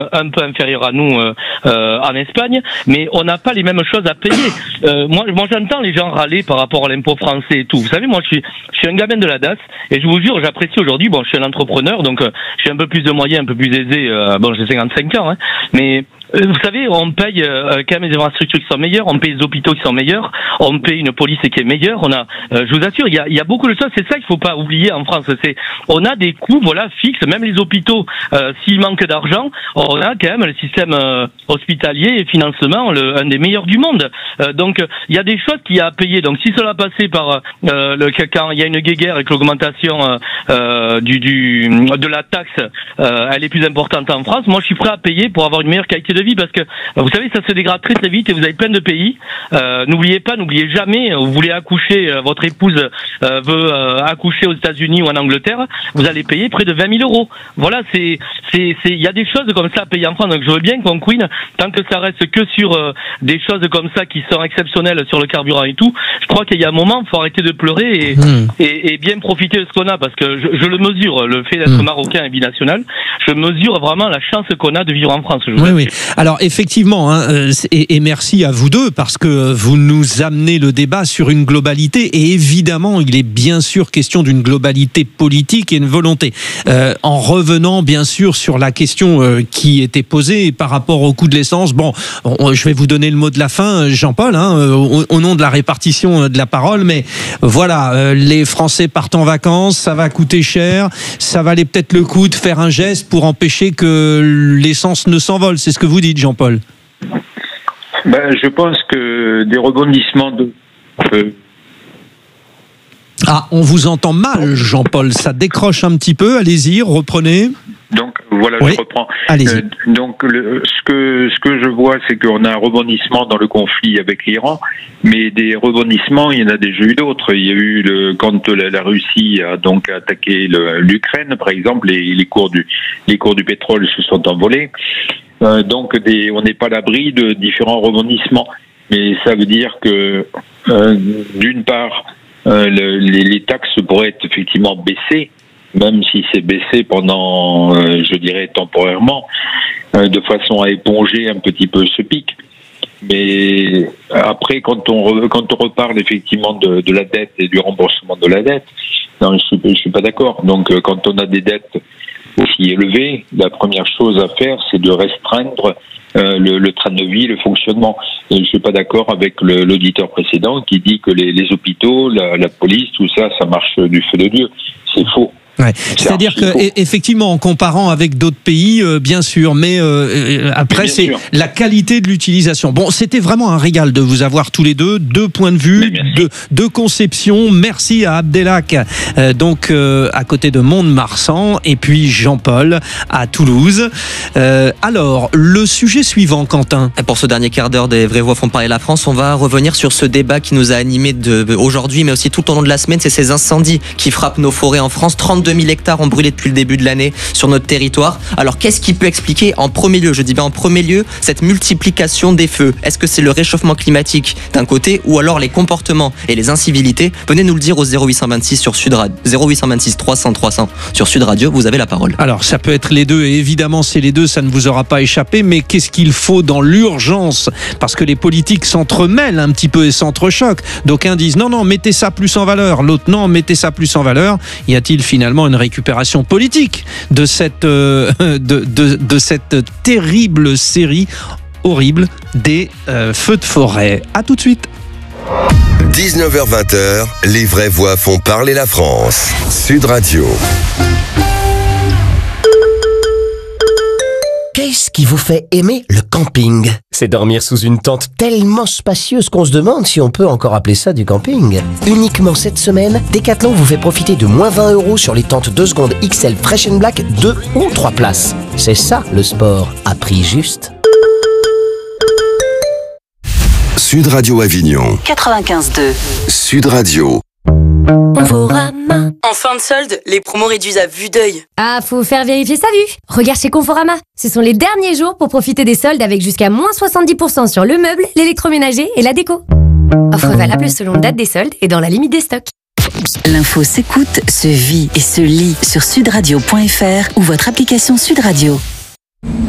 un peu inférieur à nous en Espagne, mais on n'a pas les mêmes choses à payer. Moi j'entends les gens râler par rapport à l'impôt français et tout. Vous savez, moi je suis un gamin de la DAS et je vous jure, j'apprécie aujourd'hui. Bon, je suis un entrepreneur, donc j'ai un peu plus de moyens, un peu plus aisé. Bon, j'ai 55 ans, hein, mais vous savez, on paye quand même des infrastructures qui sont meilleures, on paye des hôpitaux qui sont meilleurs, on paye une police qui est meilleure. On a, je vous assure, il y a beaucoup de choses. C'est ça qu'il faut pas oublier en France. On a des coûts, voilà, fixes. Même les hôpitaux, s'il manque d'argent, on a quand même le système hospitalier et financement un des meilleurs du monde. Donc il y a des choses qu'il y a à payer. Donc si cela passait par quand il y a une guéguerre avec l'augmentation de la taxe, elle est plus importante en France. Moi, je suis prêt à payer pour avoir une meilleure qualité de vie parce que vous savez, ça se dégrade très très vite et vous avez plein de pays. N'oubliez jamais, vous voulez accoucher, votre épouse veut accoucher aux États-Unis ou en Angleterre, vous allez payer près de 20 000 euros. Voilà, il y a des choses comme ça à payer en France. Donc je veux bien qu'on couine tant que ça reste que sur des choses comme ça qui sont exceptionnelles sur le carburant et tout. Je crois qu'il y a un moment, il faut arrêter de pleurer et bien profiter de ce qu'on a parce que je le mesure, le fait d'être marocain et binational, je mesure vraiment la chance qu'on a de vivre en France. Oui. Alors effectivement, et merci à vous deux parce que vous nous amenez le débat sur une globalité et évidemment il est bien sûr question d'une globalité politique et une volonté. En revenant bien sûr sur la question qui était posée par rapport au coût de l'essence, bon, je vais vous donner le mot de la fin, Jean-Paul, au nom de la répartition de la parole, mais voilà, les Français partent en vacances, ça va coûter cher, ça valait peut-être le coup de faire un geste pour empêcher que l'essence ne s'envole. C'est ce que vous dites, Jean-Paul. Je pense que des rebondissements on vous entend mal, Jean-Paul. Ça décroche un petit peu. Allez-y, reprenez. Donc voilà, oui. Je reprends. Allez-y. Donc ce que je vois, c'est qu'on a un rebondissement dans le conflit avec l'Iran, mais des rebondissements, il y en a déjà eu d'autres. Il y a eu quand la Russie a donc attaqué l'Ukraine, par exemple, les cours du pétrole se sont envolés. Donc on n'est pas à l'abri de différents rebondissements. Mais ça veut dire que d'une part, les taxes pourraient être effectivement baissées, même si c'est baissé pendant, je dirais temporairement, de façon à éponger un petit peu ce pic. Mais après, quand on reparle effectivement de la dette et du remboursement de la dette, non, je suis pas d'accord. Donc, quand on a des dettes aussi élevées, la première chose à faire, c'est de restreindre le train de vie, le fonctionnement. Et je suis pas d'accord avec l'auditeur précédent qui dit que les hôpitaux, la police, tout ça, ça marche du feu de Dieu. C'est faux. Ouais. C'est-à-dire que effectivement, en comparant avec d'autres pays, bien sûr, mais après c'est la qualité de l'utilisation. Bon, c'était vraiment un régal de vous avoir tous les deux points de vue, deux conceptions. Merci à Abdelhak, donc à côté de Mont-de-Marsan, et puis Jean-Paul à Toulouse. Alors, le sujet suivant, Quentin. Pour ce dernier quart d'heure des Vraies Voix font parler la France, on va revenir sur ce débat qui nous a animés aujourd'hui, mais aussi tout au long de la semaine. C'est ces incendies qui frappent nos forêts en France. 32 000 hectares ont brûlé depuis le début de l'année sur notre territoire. Alors qu'est-ce qui peut expliquer en premier lieu, je dis bien en premier lieu, cette multiplication des feux? Est-ce que c'est le réchauffement climatique d'un côté ou alors les comportements et les incivilités? Venez nous le dire au 0826 sur Sud Radio, 0826 300 300 sur Sud Radio, vous avez la parole. Alors ça peut être les deux et évidemment c'est les deux, ça ne vous aura pas échappé, mais qu'est-ce qu'il faut dans l'urgence? Parce que les politiques s'entremêlent un petit peu et s'entrechoquent. D'aucuns disent non, mettez ça plus en valeur, l'autre non, mettez ça plus en valeur. Y a-t-il finalement une récupération politique de cette terrible série horrible des feux de forêt? À tout de suite. 19h-20h, les vraies voix font parler la France. Sud Radio. Qu'est-ce qui vous fait aimer le camping? C'est dormir sous une tente tellement spacieuse qu'on se demande si on peut encore appeler ça du camping. Uniquement cette semaine, Decathlon vous fait profiter de moins 20 € sur les tentes 2 secondes XL Fresh & Black 2 ou 3 places. C'est ça le sport à prix juste. Sud Radio Avignon 95.2. Sud Radio. Conforama. En fin de solde, les promos réduisent à vue d'œil. Ah, faut faire vérifier sa vue. Regarde chez Conforama. Ce sont les derniers jours pour profiter des soldes avec jusqu'à moins 70% sur le meuble, l'électroménager et la déco. Offre valable selon date des soldes et dans la limite des stocks. L'info s'écoute, se vit et se lit sur sudradio.fr ou votre application Sud Radio.